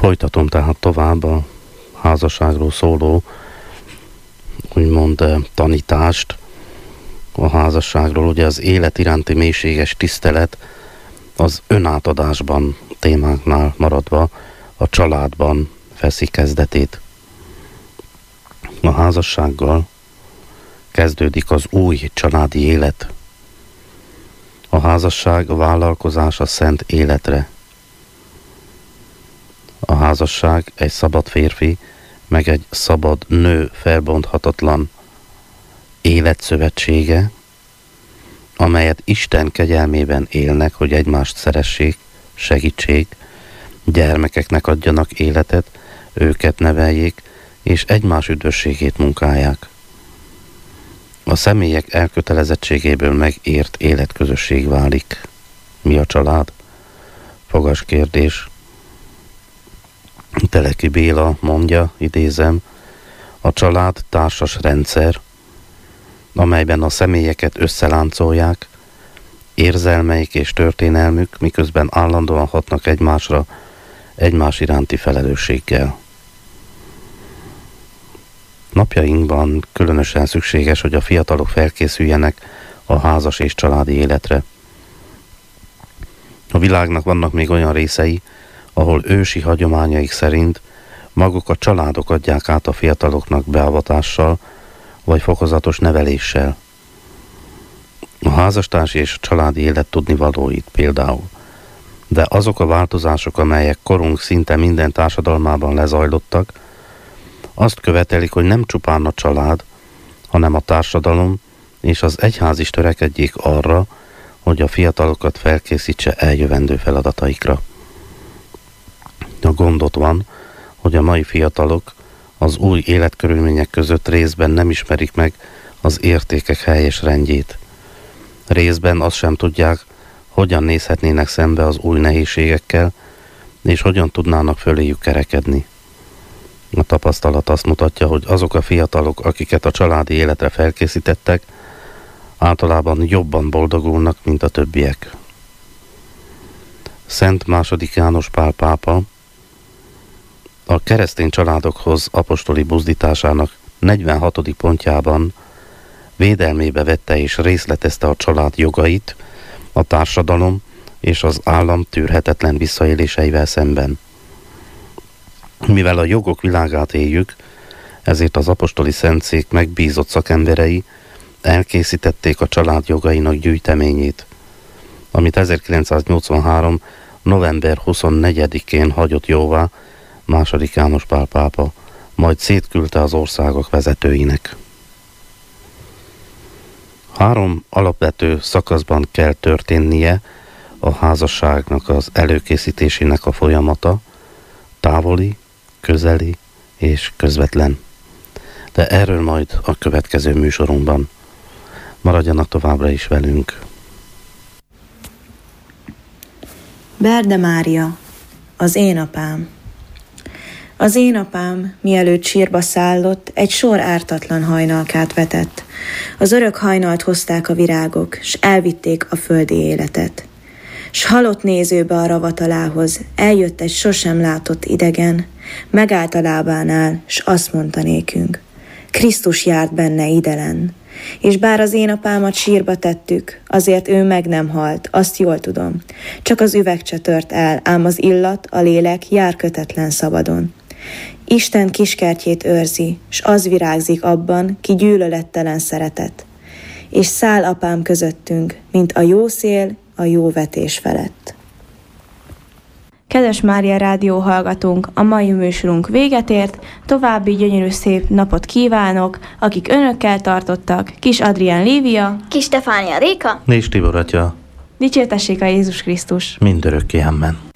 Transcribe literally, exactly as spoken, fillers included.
Folytatom tehát tovább a házasságról szóló, úgymond tanítást a házasságról. Ugye az élet iránti mélységes tisztelet az önátadásban témáknál maradva a családban veszi kezdetét. A házassággal kezdődik az új családi élet. A házasság vállalkozás a szent életre. A házasság egy szabad férfi, meg egy szabad nő felbonthatatlan életszövetsége, amelyet Isten kegyelmében élnek, hogy egymást szeressék, segítsék, gyermekeknek adjanak életet, őket neveljék, és egymás üdvösségét munkálják. A személyek elkötelezettségéből megért életközösség válik. Mi a család? Fogas kérdés. Teleki Béla mondja, idézem, a család társas rendszer, amelyben a személyeket összeláncolják, érzelmeik és történelmük, miközben állandóan hatnak egymásra, egymás iránti felelősséggel. Napjainkban különösen szükséges, hogy a fiatalok felkészüljenek a házas és családi életre. A világnak vannak még olyan részei, ahol ősi hagyományaik szerint maguk a családok adják át a fiataloknak beavatással, vagy fokozatos neveléssel. A házastársi és a családi élet tudnivalóit például. De azok a változások, amelyek korunk szinte minden társadalmában lezajlottak, azt követelik, hogy nem csupán a család, hanem a társadalom és az egyház is törekedjék arra, hogy a fiatalokat felkészítse eljövendő feladataikra. A gondot van, hogy a mai fiatalok az új életkörülmények között részben nem ismerik meg az értékek helyes rendjét. Részben azt sem tudják, hogyan nézhetnének szembe az új nehézségekkel, és hogyan tudnának föléjük kerekedni. A tapasztalat azt mutatja, hogy azok a fiatalok, akiket a családi életre felkészítettek, általában jobban boldogulnak, mint a többiek. Szent második János Pál pápa a keresztény családokhoz apostoli buzdításának negyvenhatodik pontjában védelmébe vette és részletezte a család jogait a társadalom és az állam tűrhetetlen visszaéléseivel szemben. Mivel a jogok világát éljük, ezért az apostoli szentszék megbízott szakemberei elkészítették a család jogainak gyűjteményét, amit ezerkilencszáznyolcvanhárom. november huszonnegyedikén hagyott jóvá második János Pál pápa, majd szétküldte az országok vezetőinek. Három alapvető szakaszban kell történnie a házasságnak az előkészítésének a folyamata, távoli, közeli és közvetlen. De erről majd a következő műsorunkban. Maradjanak továbbra is velünk. Berde Mária, az én apám. Az én apám, mielőtt sírba szállott, egy sor ártatlan hajnalkát vetett. Az örök hajnalt hozták a virágok, s elvitték a földi életet. S halott nézőbe a ravatalához eljött egy sosem látott idegen, megállt a lábánál, s azt mondta nékünk: Krisztus járt benne idelen. És bár az én apámat sírba tettük, azért ő meg nem halt, azt jól tudom. Csak az üvegcse tört el, ám az illat, a lélek jár kötetlen szabadon. Isten kiskertjét őrzi, s az virágzik abban, ki gyűlölettelen szeretet. És száll apám közöttünk, mint a jó szél a jó vetés felett. Kedves Mária Rádió hallgatónk, a mai műsorunk véget ért, további gyönyörű szép napot kívánok, akik önökkel tartottak, Kis Adrián Lívia, Kis Stefánia Réka és Tibor atya. Dicsértessék a Jézus Krisztus! Mindörökké, amen.